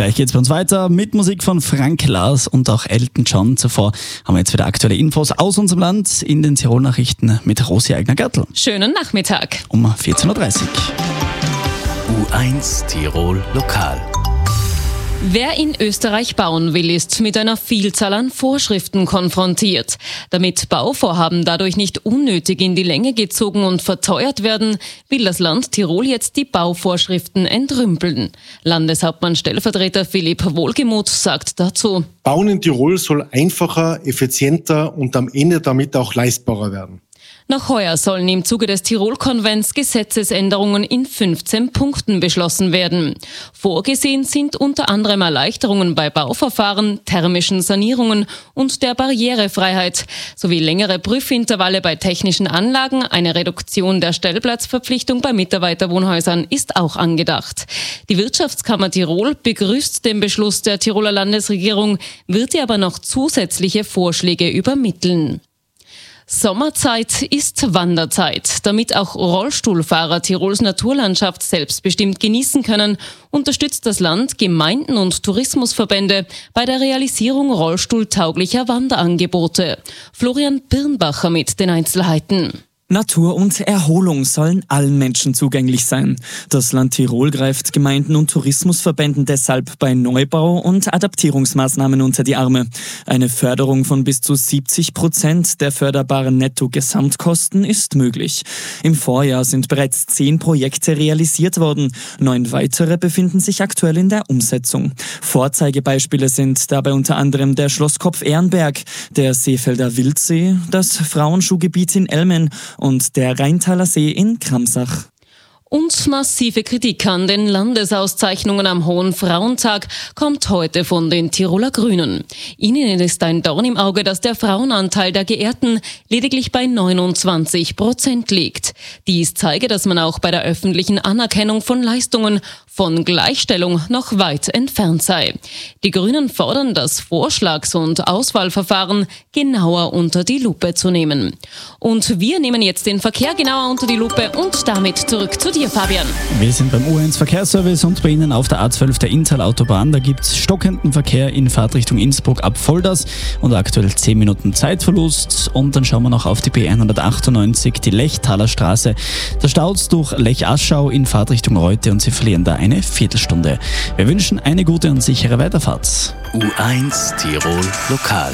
Gleich geht's bei uns weiter mit Musik von Frank Lars und auch Elton John. Zuvor haben wir jetzt wieder aktuelle Infos aus unserem Land in den Tirol-Nachrichten mit Rosi Eigner-Gattel. Schönen Nachmittag. Um 14.30 Uhr. U1 Tirol Lokal. Wer in Österreich bauen will, ist mit einer Vielzahl an Vorschriften konfrontiert. Damit Bauvorhaben dadurch nicht unnötig in die Länge gezogen und verteuert werden, will das Land Tirol jetzt die Bauvorschriften entrümpeln. Landeshauptmann Stellvertreter Philipp Wohlgemuth sagt dazu: Bauen in Tirol soll einfacher, effizienter und am Ende damit auch leistbarer werden. Noch heuer sollen im Zuge des Tirol-Konvents Gesetzesänderungen in 15 Punkten beschlossen werden. Vorgesehen sind unter anderem Erleichterungen bei Bauverfahren, thermischen Sanierungen und der Barrierefreiheit sowie längere Prüfintervalle bei technischen Anlagen. Eine Reduktion der Stellplatzverpflichtung bei Mitarbeiterwohnhäusern ist auch angedacht. Die Wirtschaftskammer Tirol begrüßt den Beschluss der Tiroler Landesregierung, wird ihr aber noch zusätzliche Vorschläge übermitteln. Sommerzeit ist Wanderzeit. Damit auch Rollstuhlfahrer Tirols Naturlandschaft selbstbestimmt genießen können, unterstützt das Land Gemeinden und Tourismusverbände bei der Realisierung rollstuhltauglicher Wanderangebote. Florian Birnbacher mit den Einzelheiten. Natur und Erholung sollen allen Menschen zugänglich sein. Das Land Tirol greift Gemeinden und Tourismusverbänden deshalb bei Neubau und Adaptierungsmaßnahmen unter die Arme. Eine Förderung von bis zu 70% der förderbaren Netto-Gesamtkosten ist möglich. Im Vorjahr sind bereits 10 Projekte realisiert worden. 9 weitere befinden sich aktuell in der Umsetzung. Vorzeigebeispiele sind dabei unter anderem der Schlosskopf Ehrenberg, der Seefelder Wildsee, das Frauenschuhgebiet in Elmen und der Rheintaler See in Kramsach. Und massive Kritik an den Landesauszeichnungen am Hohen Frauentag kommt heute von den Tiroler Grünen. Ihnen ist ein Dorn im Auge, dass der Frauenanteil der Geehrten lediglich bei 29% liegt. Dies zeige, dass man auch bei der öffentlichen Anerkennung von Leistungen von Gleichstellung noch weit entfernt sei. Die Grünen fordern, das Vorschlags- und Auswahlverfahren genauer unter die Lupe zu nehmen. Und wir nehmen jetzt den Verkehr genauer unter die Lupe und damit zurück zu dir, Fabian. Wir sind beim U1 Verkehrsservice und bei Ihnen auf der A12 der Inntal-Autobahn. Da gibt es stockenden Verkehr in Fahrtrichtung Innsbruck ab Volders und aktuell 10 Minuten Zeitverlust. Und dann schauen wir noch auf die B198, die Lechtaler Straße. Da staut's durch Lech-Aschau in Fahrtrichtung Reute und Sie verlieren da eine Viertelstunde. Wir wünschen eine gute und sichere Weiterfahrt. U1 Tirol Lokal.